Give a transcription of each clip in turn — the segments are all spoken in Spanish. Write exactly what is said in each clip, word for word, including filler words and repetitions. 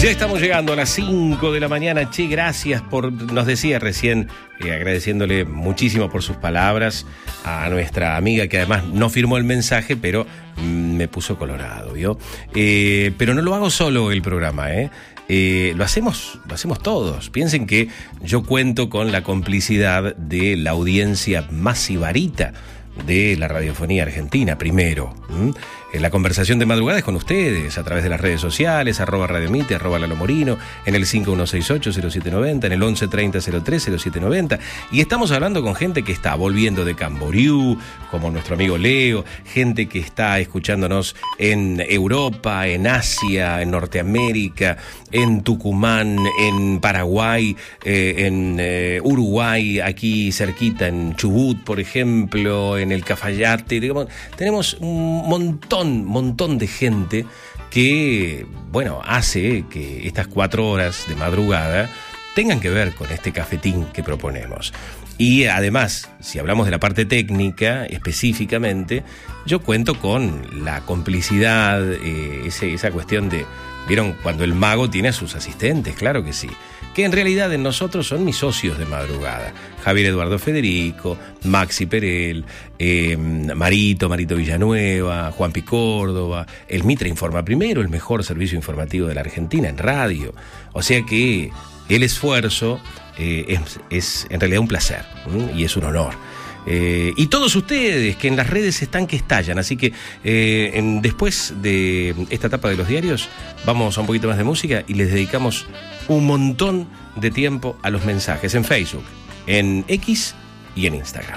Ya estamos llegando a las cinco de la mañana. Che, gracias por, nos decía recién, eh, agradeciéndole muchísimo por sus palabras a nuestra amiga que además no firmó el mensaje, pero mm, me puso colorado, ¿vio? Eh, pero no lo hago solo el programa, ¿eh? Eh, lo hacemos, lo hacemos todos. Piensen que yo cuento con la complicidad de la audiencia más sibarita de la radiofonía argentina, primero. ¿Mm? La conversación de madrugada es con ustedes, a través de las redes sociales, arroba radiomite, arroba Lalo Morino, en el cinco uno seis ocho cero siete nueve cero, en el once treinta cero tres cero siete nueve cero. Y estamos hablando con gente que está volviendo de Camboriú, como nuestro amigo Leo, gente que está escuchándonos en Europa, en Asia, en Norteamérica, en Tucumán, en Paraguay, eh, en eh, Uruguay, aquí cerquita, en Chubut, por ejemplo, en el Cafayate. Digamos, tenemos un montón montón de gente que, bueno, hace que estas cuatro horas de madrugada tengan que ver con este cafetín que proponemos. Y además, si hablamos de la parte técnica específicamente, yo cuento con la complicidad, eh, ese, esa cuestión de, ¿vieron? Cuando el mago tiene a sus asistentes, claro que sí, que en realidad en nosotros son mis socios de madrugada. Javier Eduardo Federico, Maxi Perel, eh, Marito, Marito Villanueva, Juanpi Córdoba. El Mitre informa primero, el mejor servicio informativo de la Argentina en radio. O sea que el esfuerzo eh, es, es en realidad un placer, ¿m? Y es un honor. Eh, y todos ustedes que en las redes están que estallan, así que eh, en, después de esta etapa de los diarios vamos a un poquito más de música y les dedicamos un montón de tiempo a los mensajes en Facebook, en X y en Instagram.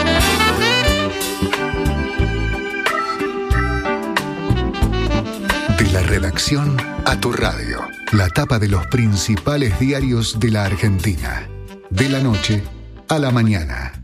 De la redacción a tu radio, la tapa de los principales diarios de la Argentina, de la noche a la mañana.